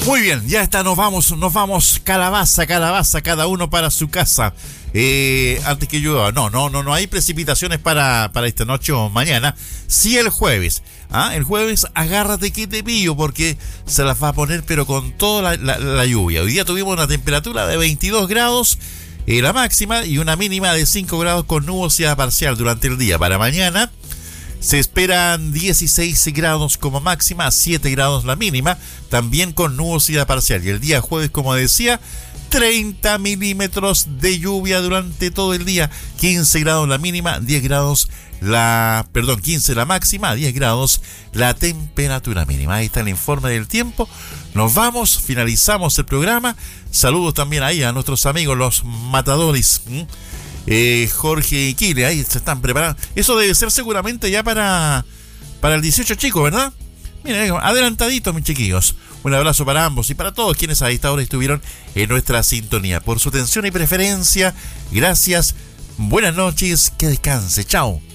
Muy bien, ya está, nos vamos, calabaza, cada uno para su casa. Antes que llueva, no hay precipitaciones para esta noche o mañana. Sí el jueves. El jueves agárrate que te pillo porque se las va a poner pero con toda la lluvia. Hoy día tuvimos una temperatura de 22 grados, la máxima, y una mínima de 5 grados con nubosidad parcial durante el día. Para mañana se esperan 16 grados como máxima, 7 grados la mínima, también con nubosidad parcial. Y el día jueves, como decía, 30 milímetros de lluvia durante todo el día, 15 grados la mínima, 15 la máxima, 10 grados la temperatura mínima. Ahí está el informe del tiempo. Nos vamos, finalizamos el programa. Saludos también ahí a nuestros amigos los matadores, Jorge y Kile, ahí se están preparando. Eso debe ser seguramente ya para el 18 chico, ¿verdad? Miren, adelantaditos, mis chiquillos. Un abrazo para ambos y para todos quienes a esta hora estuvieron en nuestra sintonía. Por su atención y preferencia, gracias, buenas noches, que descanse, chao.